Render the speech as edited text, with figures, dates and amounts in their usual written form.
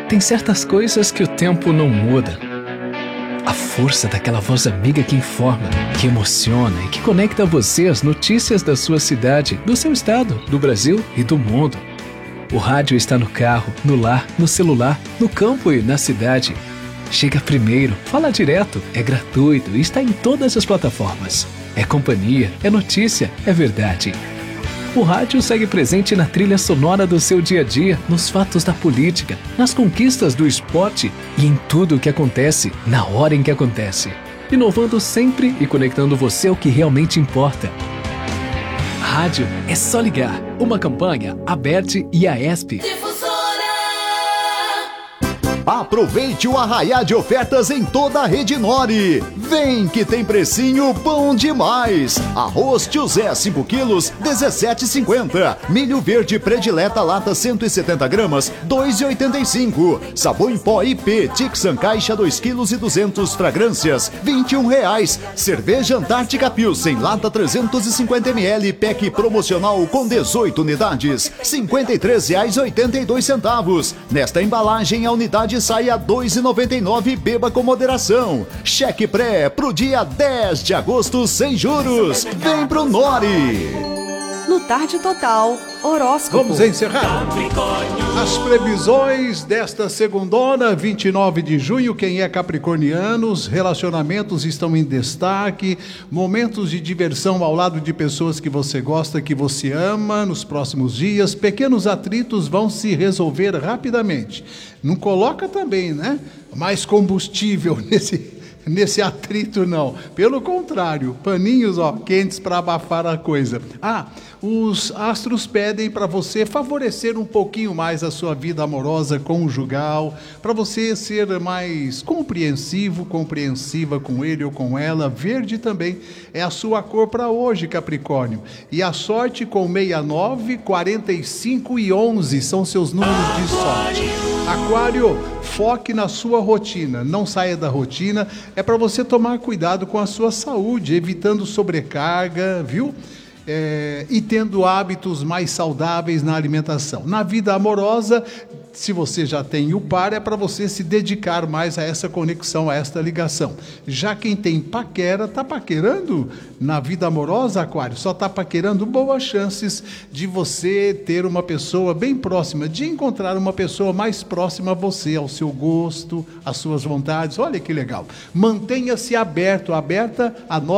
Tem certas coisas que o tempo não muda. A força daquela voz amiga que informa, que emociona e que conecta você às notícias da sua cidade, do seu estado, do Brasil e do mundo. O rádio está no carro, no lar, no celular, no campo e na cidade. Chega primeiro, fala direto, é gratuito e está em todas as plataformas. É companhia, é notícia, é verdade. O rádio segue presente na trilha sonora do seu dia a dia, nos fatos da política, nas conquistas do esporte e em tudo o que acontece, na hora em que acontece. Inovando sempre e conectando você ao que realmente importa. Rádio é só ligar. Uma campanha Aberte e Aesp. Aproveite o arraiá de ofertas em toda a Rede Nori. Vem que tem precinho bom demais. Arroz Tio Zé 5 quilos, 17,50. Milho verde predileta lata 170 gramas, 2,85. Sabão em pó IP Tixan caixa 2 quilos e 200 fragrâncias, R$21. Cerveja Antártica Pilsen lata 350 ml, pack promocional com 18 unidades, R$53,82. Nesta embalagem a unidade sai a R$2,99 e beba com moderação. Cheque pré pro dia 10 de agosto sem juros. Vem pro Nori. No Tarde Total, horóscopo. Vamos encerrar as previsões desta segundona, 29 de junho. Quem é capricorniano, os relacionamentos estão em destaque, momentos de diversão ao lado de pessoas que você gosta, que você ama. Nos próximos dias, pequenos atritos vão se resolver rapidamente. Não coloca também, né, mais combustível nesse atrito, não. Pelo contrário, paninhos quentes para abafar a coisa. Os astros pedem para você favorecer um pouquinho mais a sua vida amorosa, conjugal, para você ser mais compreensiva com ele ou com ela. Verde também é a sua cor para hoje, Capricórnio. E a sorte com 69, 45 e 11 são seus números de sorte. Aquário, foque na sua rotina, não saia da rotina. É para você tomar cuidado com a sua saúde, evitando sobrecarga, viu? E tendo hábitos mais saudáveis na alimentação. Na vida amorosa, se você já tem o par, é para você se dedicar mais a essa conexão, a esta ligação. Já quem tem paquera, está paquerando na vida amorosa, Aquário, só está paquerando, boas chances de você ter uma pessoa bem próxima, de encontrar uma pessoa mais próxima a você, ao seu gosto, às suas vontades. Olha que legal. Mantenha-se aberta a